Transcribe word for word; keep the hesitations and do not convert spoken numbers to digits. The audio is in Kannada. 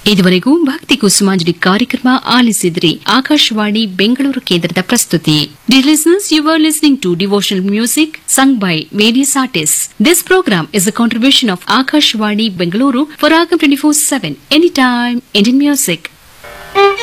ಇದುವರೆಗೂ ಭಕ್ತಿ ಕುಸುಮಾಂಜಲಿ ಕಾರ್ಯಕ್ರಮ ಆಲಿಸಿದ್ರಿ. ಆಕಾಶವಾಣಿ ಬೆಂಗಳೂರು ಕೇಂದ್ರದ ಪ್ರಸ್ತುತಿ. Dear listeners, you were listening to devotional music sung by various artists. This program is a contribution of Akashvani Bengaluru for Ragam twenty-four seven, anytime Indian music.